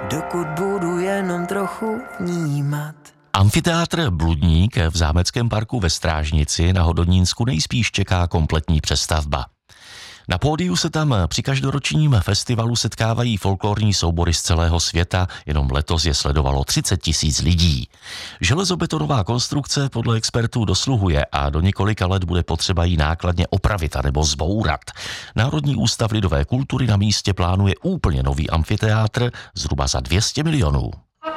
dokud budu jenom trochu vnímat. Amfiteátr Bludník v Zámeckém parku ve Strážnici na Hodonínsku nejspíš čeká kompletní přestavba. Na pódiu se tam při každoročním festivalu setkávají folklorní soubory z celého světa, jenom letos je sledovalo 30 000 lidí. Železobetonová konstrukce podle expertů dosluhuje a do několika let bude potřeba ji nákladně opravit anebo zbourat. Národní ústav lidové kultury na místě plánuje úplně nový amfiteátr zhruba za 200 milionů.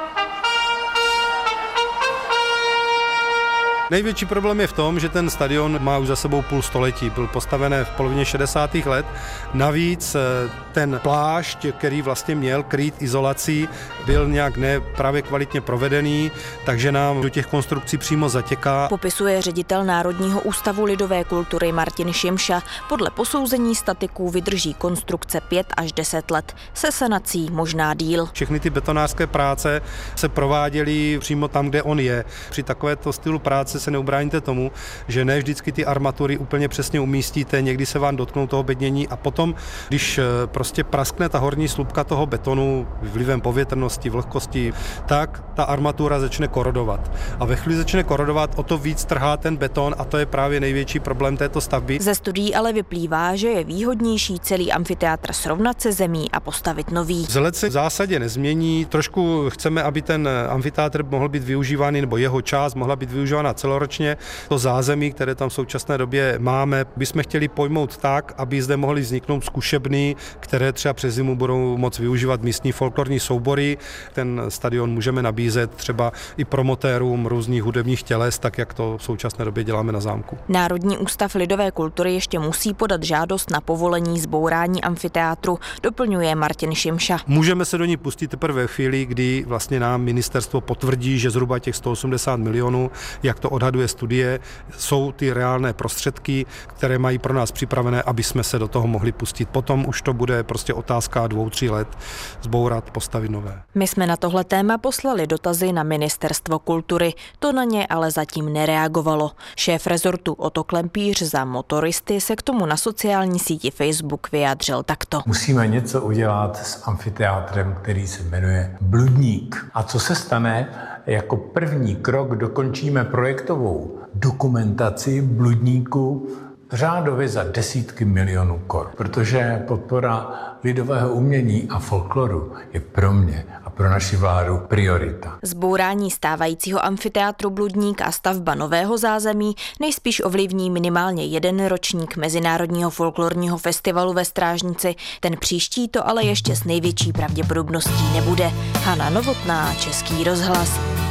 Největší problém je v tom, že ten stadion má už za sebou půl století. Byl postaven v polovině 60. let. Navíc ten plášť, který vlastně měl krýt izolací, byl nějak nepravě kvalitně provedený, takže nám do těch konstrukcí přímo zatěká. Popisuje ředitel Národního ústavu lidové kultury Martin Šimša. Podle posouzení statiků vydrží konstrukce 5 až 10 let. Se sanací možná díl. Všechny ty betonářské práce se prováděly přímo tam, kde on je. Při takovéto stylu práce se neubráníte tomu, že ne vždycky ty armatury úplně přesně umístíte, někdy se vám dotknou toho bednění a potom, když prostě praskne ta horní slupka toho betonu vlivem povětrnosti, vlhkosti, tak ta armatura začne korodovat. A ve chvíli začne korodovat, o to víc trhá ten beton a to je právě největší problém této stavby. Ze studií ale vyplývá, že je výhodnější celý amfiteátr srovnat se zemí a postavit nový. Vzhled se v zásadě nezmění, trošku chceme, aby ten amfiteátr mohl být využívaný, nebo jeho část mohla být využívána celoročně. To zázemí, které tam v současné době máme, bychom chtěli pojmout tak, aby zde mohly vzniknout zkušebny, které třeba přes zimu budou moct využívat místní folklorní soubory. Ten stadion můžeme nabízet třeba i promotérům různých hudebních těles, tak jak to v současné době děláme na zámku. Národní ústav lidové kultury ještě musí podat žádost na povolení zbourání amfiteátru, doplňuje Martin Šimša. Můžeme se do ní pustit teprve ve chvíli, kdy vlastně nám ministerstvo potvrdí, že zhruba těch 180 milionů, jak to odhaduje studie, jsou ty reálné prostředky, které mají pro nás připravené, aby jsme se do toho mohli pustit. Potom už to bude prostě otázka 2-3 let zbourat, postavit nové. My jsme na tohle téma poslali dotazy na Ministerstvo kultury, to na ně ale zatím nereagovalo. Šéf rezortu Otto Klempíř za motoristy se k tomu na sociální síti Facebook vyjádřil takto. Musíme něco udělat s amfiteátrem, který se jmenuje Bludník. A co se stane? Jako první krok dokončíme projektovou dokumentaci Bludníku řádově za desítky milionů korun, protože podpora lidového umění a folkloru je pro mě a pro naši vládu priorita. Zbourání stávajícího amfiteátru Bludník a stavba nového zázemí nejspíš ovlivní minimálně jeden ročník Mezinárodního folklorního festivalu ve Strážnici. Ten příští to ale ještě s největší pravděpodobností nebude. Hana Novotná, Český rozhlas.